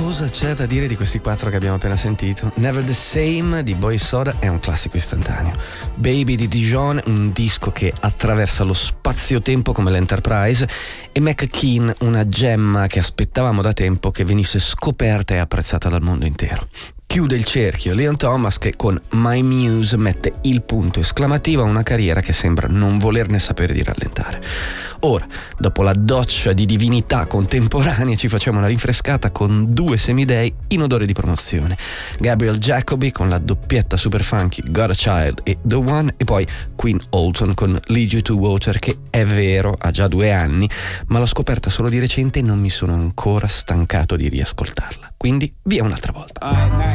Cosa c'è da dire di questi quattro che abbiamo appena sentito? Never the Same di Boy Soda è un classico istantaneo. Baby di Dijon, un disco che attraversa lo spazio-tempo come l'Enterprise, e McKean, una gemma che aspettavamo da tempo che venisse scoperta e apprezzata dal mondo intero. Chiude il cerchio Leon Thomas, che con My Muse mette il punto esclamativo a una carriera che sembra non volerne sapere di rallentare. Ora, dopo la doccia di divinità contemporanea, ci facciamo una rinfrescata con due semidei in odore di promozione. Gabriel Jacoby con la doppietta super funky Got a Child e The One, e poi Queen Olton con Lead You to Water, che è vero, ha già 2 anni, ma l'ho scoperta solo di recente e non mi sono ancora stancato di riascoltarla. Quindi via un'altra volta.